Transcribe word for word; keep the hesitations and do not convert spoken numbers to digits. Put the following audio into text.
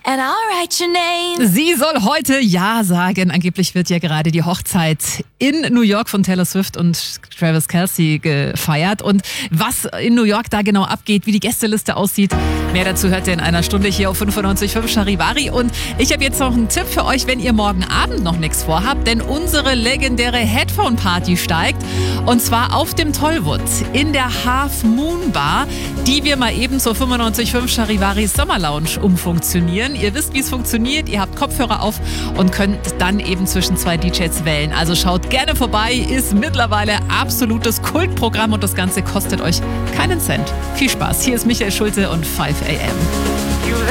and I'll write your name. Sie soll heute Ja sagen. Angeblich wird ja gerade die Hochzeit in New York von Taylor Swift und Travis Kelce gefeiert. Und was in New York da genau abgeht, wie die Gästeliste aussieht, mehr dazu hört ihr in einer Stunde hier auf fünfundneunzig Komma fünf Charivari. Und ich habe jetzt noch einen Tipp für euch, wenn ihr morgen Abend noch nichts vorhabt, denn unsere legendäre Headphone-Party steigt. Und zwar auf dem Tollwood in der Half Moon Bar, die wir mal eben zur fünfundneunzig Komma fünf Charivari Sommer Lounge umfunktionieren. Ihr wisst, wie es funktioniert. Ihr habt Kopfhörer auf und könnt dann eben zwischen zwei D Js wählen. Also schaut gerne vorbei, ist mittlerweile absolutes Kultprogramm und das Ganze kostet euch keinen Cent. Viel Spaß. Hier ist Michael Schulte und fünf A M.